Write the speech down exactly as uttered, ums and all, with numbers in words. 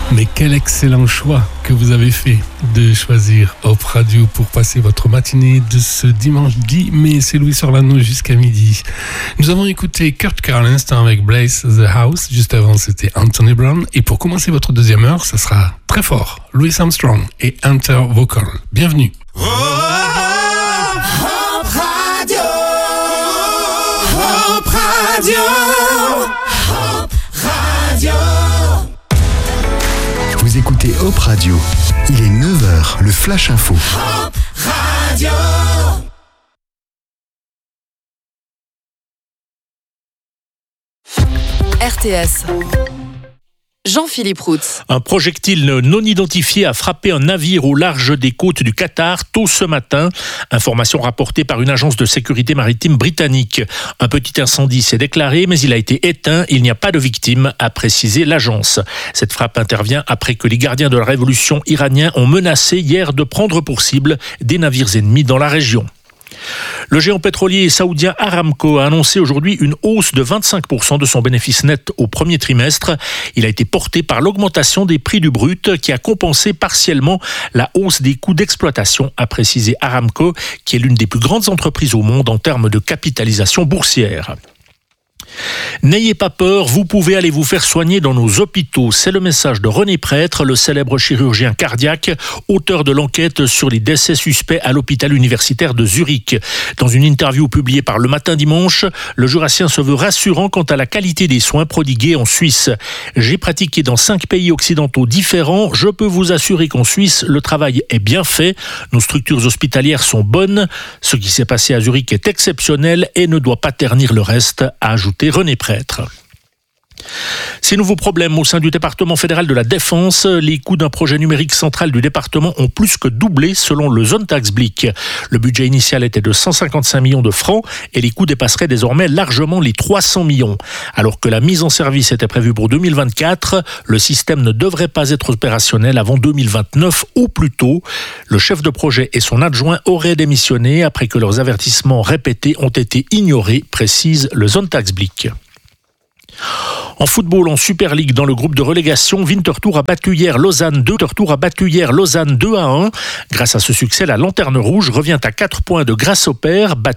Mais quel excellent choix que vous avez fait de choisir Hop Radio pour passer votre matinée de ce dimanche dix mai. C'est Louis Orlando jusqu'à midi. Nous avons écouté Kurt Carr à l'instant avec Blaze the House. Juste avant, c'était Anthony Brown. Et pour commencer votre deuxième heure, ça sera très fort. Louis Armstrong et Hunter Vocal. Bienvenue. Oh, Hop Radio, Hop Radio, Hop Radio. Vous écoutez Hop Radio. Il est neuf heures, le Flash Info. Hop Radio. R T S. Jean-Philippe Routz. Un projectile non identifié a frappé un navire au large des côtes du Qatar tôt ce matin. Information rapportée par une agence de sécurité maritime britannique. Un petit incendie s'est déclaré, mais il a été éteint. Il n'y a pas de victimes, a précisé l'agence. Cette frappe intervient après que les gardiens de la révolution iraniens ont menacé hier de prendre pour cible des navires ennemis dans la région. Le géant pétrolier saoudien Aramco a annoncé aujourd'hui une hausse de vingt-cinq pour cent de son bénéfice net au premier trimestre. Il a été porté par l'augmentation des prix du brut qui a compensé partiellement la hausse des coûts d'exploitation, a précisé Aramco, qui est l'une des plus grandes entreprises au monde en termes de capitalisation boursière. N'ayez pas peur, vous pouvez aller vous faire soigner dans nos hôpitaux. C'est le message de René Prêtre, le célèbre chirurgien cardiaque, auteur de l'enquête sur les décès suspects à l'hôpital universitaire de Zurich. Dans une interview publiée par Le Matin Dimanche, le Jurassien se veut rassurant quant à la qualité des soins prodigués en Suisse. J'ai pratiqué dans cinq pays occidentaux différents. Je peux vous assurer qu'en Suisse, le travail est bien fait. Nos structures hospitalières sont bonnes. Ce qui s'est passé à Zurich est exceptionnel et ne doit pas ternir le reste, a ajouté René Prêtre. Ces nouveaux problèmes au sein du département fédéral de la Défense, les coûts d'un projet numérique central du département ont plus que doublé selon le Sonntagsblick. Le budget initial était de cent cinquante-cinq millions de francs et les coûts dépasseraient désormais largement les trois cents millions. Alors que la mise en service était prévue pour deux mille vingt-quatre, le système ne devrait pas être opérationnel avant deux mille vingt-neuf au plus tôt. Le chef de projet et son adjoint auraient démissionné après que leurs avertissements répétés ont été ignorés, précise le Sonntagsblick. En football, en Super League, dans le groupe de relégation, Winterthur a battu hier Lausanne deux. Winterthur a battu hier Lausanne deux à un. Grâce à ce succès, la Lanterne Rouge revient à quatre points de Grasshopper, battu